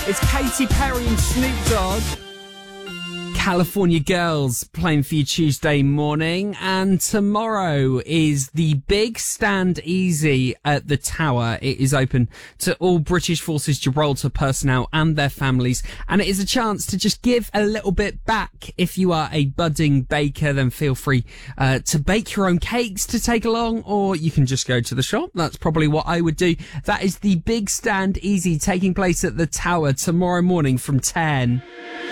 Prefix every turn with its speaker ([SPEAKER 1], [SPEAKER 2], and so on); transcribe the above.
[SPEAKER 1] It's Katy Perry and Snoop Dogg. California Girls playing for you Tuesday morning, and tomorrow is the big Stand Easy at the Tower. It is open to all British Forces Gibraltar personnel and their families, and it is a chance to just give a little bit back. If you are a budding baker, then feel free to bake your own cakes to take along, or you can just go to the shop. That's probably what I would do. That is the big Stand Easy taking place at the Tower tomorrow morning from 10.